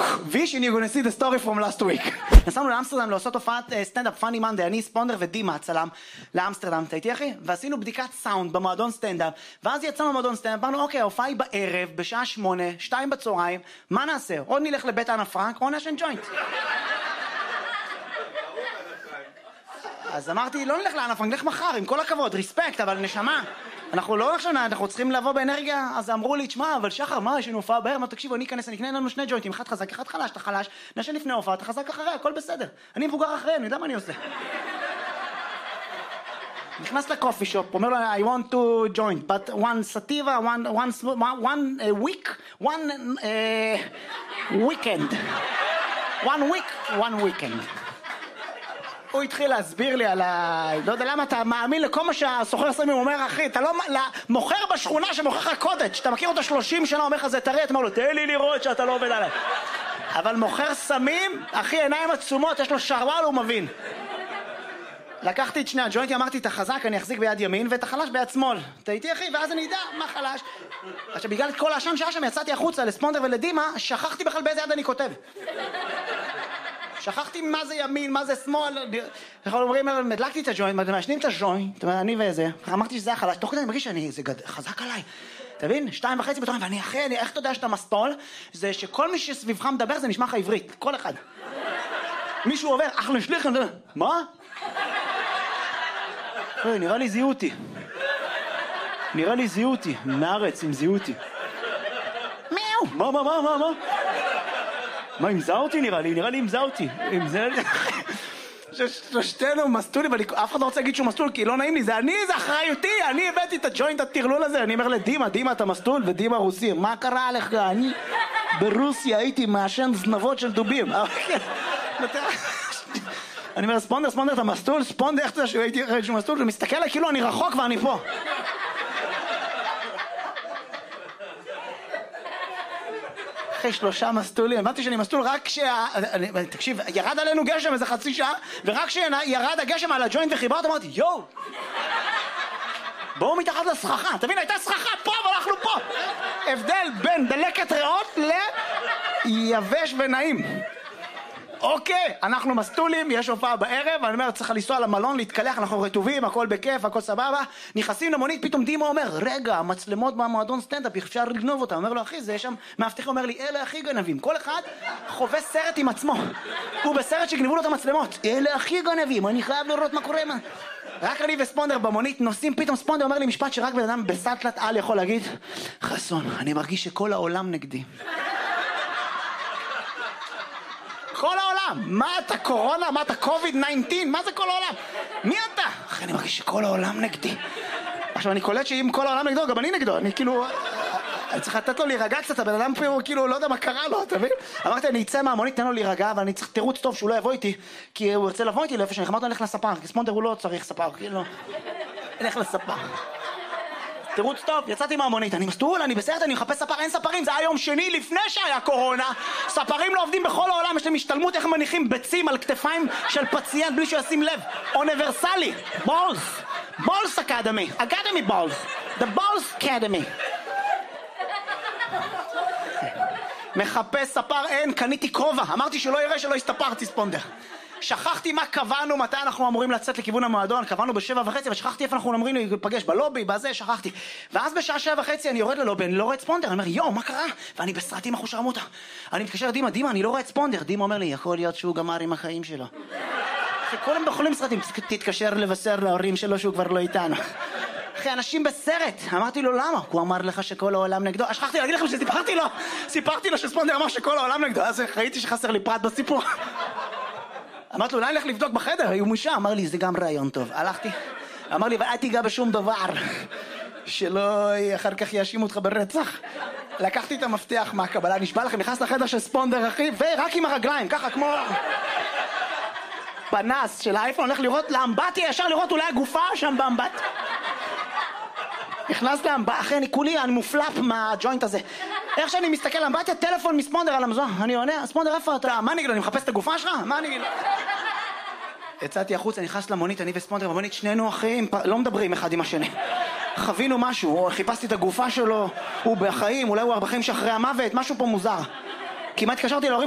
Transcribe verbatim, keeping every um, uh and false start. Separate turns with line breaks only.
Vish, you're gonna see the story from last week. נסענו לאמסטרדם לעשות הופעת סטנדאפ פאני מנדי, אני ספונדר ודימה הצלם לאמסטרדם, אתה איתי אחי? ועשינו בדיקת סאונד במועדון סטנדאפ, ואז יצאנו במועדון סטנדאפ, אמרנו אוקיי, ההופעה היא בערב, בשעה שמונה, שתיים בצהריים, מה נעשה? עוד נלך לבית אנה פרנק, או נשן ג'וינט. אז אמרתי, לא נלך לאנה פרנק, נלך מחר, עם כל הכבוד, ריספקט, אבל נשמה. אנחנו לא עכשיו, אנחנו צריכים לבוא באנרגיה, אז אמרו לי, תשמע, אבל שחר, מה, יש לנו הופעה בערב, מה, תקשיבו, אני אכנס, אני אקנה לנו שני ג'וינטים, אחד חזק, אחד חלש, אתה חלש, נשן לפני הופעה, אתה חזק אחריה, הכל בסדר. אני מבוגר אחריה, אני יודע מה אני עושה. נכנס לקופי שופ, אומר לו, I want to joint, but one sativa, one, one, one uh, week, one uh, weekend. One week, one weekend. הוא התחיל להסביר לי על ה... לא יודע למה אתה מאמין לכל מה שהסוחר סמים אומר, אחי, אתה לא... מוכר בשכונה שמוכר לך קודג', אתה מכיר אותו שלושים שנה, אומר לך זה תראה, אתה אומר לו, תן לי לראות שאתה לא עובד עליי. אבל מוכר סמים, אחי, עיניים עצומות, יש לו שרוול, הוא מבין. לקחתי את שני הג'וינטים, אמרתי, את החזק אני אחזיק ביד ימין, ואת החלש ביד שמאל. אתה איתי אחי, ואז אני אדע מה חלש. עכשיו, בגלל כל העשן שעה שם יצאתי החוצה לספונדר ולדימה, שכחתי בכלל באיזה יד אני כותב. שכחתי מה זה ימין, מה זה שמאל. אנחנו אומרים, מדלקתי את הג'וינט, מעשנים את הג'וינט, אני וזה, אמרתי שזה החלש, תוך כדי אני מרגיש שאני, זה חזק עליי. אתה מבין? שתיים וחצי בתורן, ואני אחרי, איך אתה יודע שאתה מסטול? זה שכל מי שסביבך מדבר זה נשמע לך עברית, כל אחד. מישהו עובר, אך לשליח, מה? נראה לי זיהו אותי. נראה לי זיהו אותי, מארץ עם זיהו אותי. מיאו! מה, מה, מה, מה, מה? מה, אם זהו אותי נראה לי? נראה לי אם זהו אותי. אם זה... ששתינו מסטולים, אף אחד לא רוצה להגיד שהוא מסטול, כי לא נעים לי, זה אני, זה אחריותי, אני הבאתי את הג'וינט הטרלול הזה, אני אומר לדימה, דימה אתה מסטול, ודימה רוסי, מה קרה עליך? אני ברוסיה הייתי מעשן זנבות של דובים. אני אומר, ספונדר, ספונדר אתה מסטול, ספונדר, איך אתה יודע שהייתי שהוא מסטול, הוא מסתכל עליי כאילו אני רחוק ואני פה. אחרי שלושה מסטולים, הבנתי שאני מסטול רק כשה... תקשיב, ירד עלינו גשם איזה חצי שעה, ורק כשירד הגשם על הג'וינט וחיברת, אמרתי, יואו! בואו מתחת לסככה, תבין, הייתה סככה פה, אבל אנחנו פה! הבדל בין דלקת ריאות ליבש ונעים. אוקיי, אנחנו מסטולים, יש הופעה בערב, אני אומר, צריך לנסוע למלון, להתקלח, אנחנו רטובים, הכל בכיף, הכל סבבה, נכנסים למונית, פתאום דימה אומר, רגע, המצלמות במועדון סטנדאפ, אפשר לגנוב אותם, אומר לו, אחי, זה יש שם, מאבטח אומר לי, אלה הכי גנבים, כל אחד חווה סרט עם עצמו, הוא בסרט שגנבו לו את המצלמות, אלה הכי גנבים, אני חייב לראות מה קורה, מה... רק אני וספונדר במונית נוסעים, פתאום ספונדר אומר לי משפט שרק בן אדם בסטלת על יכול להגיד, חסון, אני מרגיש שכל העולם נגדי. כל העולם, מה אתה קורונה, מה אתה קוביד תשע עשרה, מה זה כל העולם? מי אתה? אחי, אני מרגיש שכל העולם נגדי. עכשיו אני קולט שאם כל העולם נגדו, גם אני נגדו, אני כאילו, אני צריך לתת לו להירגע קצת, הבן אדם פה הוא כאילו, לא יודע מה קרה לו, אתה מבין? אמרתי, אני אצא מהמונית, תן לו להירגע, אבל אני צריך תירוץ טוב שהוא לא יבוא איתי, כי הוא ירצה לבוא איתי לאיפה שאני אמרתי, הלך לספר, כי ספונדר הוא לא צריך ספר, כאילו, הלך לספר. תירוץ טוב, יצאתי מהמונית, אני מסטול, אני בסרט, אני מחפש ספר, אין ספרים, זה היה יום שני לפני שהיה קורונה, ספרים לא עובדים בכל העולם, יש להם השתלמות איך מניחים ביצים על כתפיים של פציינט בלי שישים לב, אוניברסלי, בולס, בולס אקדמי, אקדמי בולס, the בולס אקדמי. מחפש ספר, אין, קניתי כובע, אמרתי שלא יראה שלא הסתפרתי ספונדר. שכחתי מה קבענו, מתי אנחנו אמורים לצאת לכיוון המועדון, קבענו בשבע וחצי, ושכחתי איפה אנחנו אמורים להיפגש, בלובי, בזה, שכחתי. ואז בשעה שבע וחצי אני יורד ללובי, אני לא רואה את ספונדר, אני אומר, יואו, מה קרה? ואני בסרטים אחושרמוטה. אני מתקשר לדימה, דימה, אני לא רואה את ספונדר. דימה אומר לי, יכול להיות שהוא גמר עם החיים שלו. כולם בחולים סרטים, תתקשר לבשר להורים שלו שהוא כבר לא איתנו. אחי, אנשים בסרט. אמרתי לו, למה? הוא אמר לך שכל העולם נגדו. שכחתי להגיד לכם שסיפרתי לו, סיפרתי לו שספונדר אמר שכל העולם נגדו. אז ראיתי שחסר לי פרט בסיפור. אמרתי לו, אולי נלך לבדוק בחדר, הוא משם. אמר לי, זה גם רעיון טוב. הלכתי, אמר לי, ואל תיגע בשום דבר, שלא אחר כך יאשימו אותך ברצח. לקחתי את המפתח מהקבלה, נשבע לכם, נכנס לחדר של ספונדר, אחי, ורק עם הרגליים, ככה כמו פנס של האייפון, הולך לראות לאמבטיה, ישר לראות אולי הגופה שם באמבט. נכנס לאמבטיה, אחי, אני כולי, אני מופלפ מהג'וינט הזה. איך שאני מסתכל לאמבטיה, טלפון מספונדר על המזון. אני עונה, ספונדר, איפה אתה? מה נגיד לו, אני מחפש את הגופה שלך? מה נגיד לו? יצאתי החוץ, אני נכנס למונית, אני וספונדר במונית, שנינו אחים, לא מדברים אחד עם השני. חווינו משהו, חיפשתי את הגופה שלו, הוא בחיים, אולי הוא בחיים שאחרי המוות, משהו פה מוזר. כמעט התקשרתי להורים